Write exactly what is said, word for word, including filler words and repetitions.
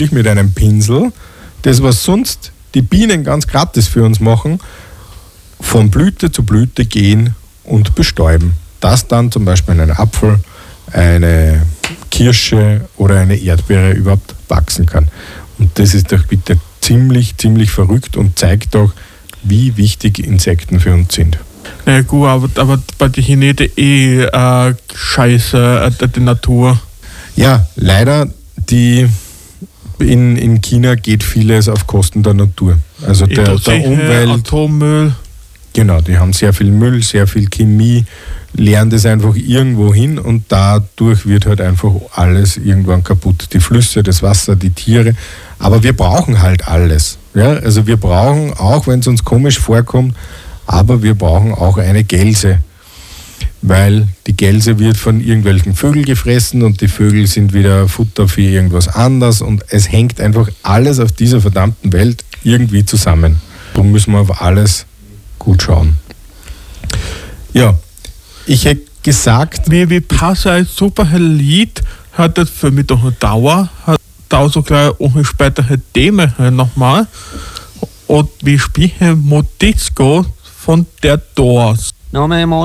wirklich mit einem Pinsel, das was sonst die Bienen ganz gratis für uns machen, von Blüte zu Blüte gehen und bestäuben. Dass dann zum Beispiel ein Apfel, eine Kirsche oder eine Erdbeere überhaupt wachsen kann. Und das ist doch bitte ziemlich, ziemlich verrückt und zeigt doch, wie wichtig Insekten für uns sind. Na ja, gut, aber, aber bei den Chinesen eh äh, scheiße, äh, die Natur. Ja, leider, die in, in China geht vieles auf Kosten der Natur. Also der, der Umwelt. Atommüll. Genau, die haben sehr viel Müll, sehr viel Chemie, leeren das einfach irgendwo hin und dadurch wird halt einfach alles irgendwann kaputt. Die Flüsse, das Wasser, die Tiere. Aber wir brauchen halt alles. Ja? Also wir brauchen, auch wenn es uns komisch vorkommt, aber wir brauchen auch eine Gelse. Weil die Gelse wird von irgendwelchen Vögeln gefressen und die Vögel sind wieder Futter für irgendwas anderes und es hängt einfach alles auf dieser verdammten Welt irgendwie zusammen. Darum müssen wir auf alles gut schauen. Ja, ich hätte gesagt... Wie, wie passt ein super Lied, hat das für mich doch eine Dauer, hat da so gleich auch eine spätere Thema nochmal. Und wir spielen Modisco von der Doors. No me